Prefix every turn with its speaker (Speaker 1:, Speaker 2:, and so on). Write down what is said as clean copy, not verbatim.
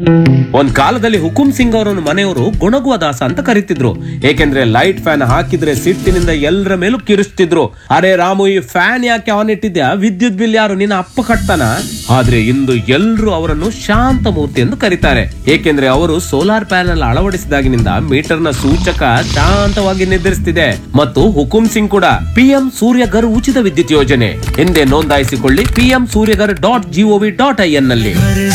Speaker 1: ಒಂದ್ ಕಾಲದಲ್ಲಿ ಹುಕುಂ ಸಿಂಗ್ ಅವರನ್ನು ಮನೆಯವರು ಗೊಣಗುವ ದಾಸ ಅಂತ ಕರೀತಿದ್ರು. ಏಕೆಂದ್ರೆ ಲೈಟ್ ಫ್ಯಾನ್ ಹಾಕಿದ್ರೆ ಸಿಟ್ಟಿನಿಂದ ಎಲ್ಲರ ಮೇಲೂ ಕಿರಿಸ್ತಿದ್ರು. ಅರೆ ರಾಮು, ಈ ಫ್ಯಾನ್ ಯಾಕೆ ಆನ್ ಇಟ್ಟಿದ್ಯಾ? ವಿದ್ಯುತ್ ಬಿಲ್ ಯಾರು ನಿನ್ನ ಅಪ್ಪ ಕಟ್ತಾನ? ಆದ್ರೆ ಇಂದು ಎಲ್ರು ಅವರನ್ನು ಶಾಂತ ಮೂರ್ತಿ ಎಂದು ಕರೀತಾರೆ. ಏಕೆಂದ್ರೆ ಅವರು ಸೋಲಾರ್ ಪ್ಯಾನೆಲ್ ಅಳವಡಿಸಿದಾಗಿನಿಂದ ಮೀಟರ್ನ ಸೂಚಕ ಶಾಂತವಾಗಿ ನಿರ್ಧರಿಸುತ್ತಿದೆ. ಮತ್ತು ಹುಕುಂ ಸಿಂಗ್ ಕೂಡ PM ಸೂರ್ಯಘರ್ ಉಚಿತ ವಿದ್ಯುತ್ ಯೋಜನೆ ಎಂದೇ ನೋಂದಾಯಿಸಿಕೊಳ್ಳಿ. PM suryaghar.gov.in ನಲ್ಲಿ.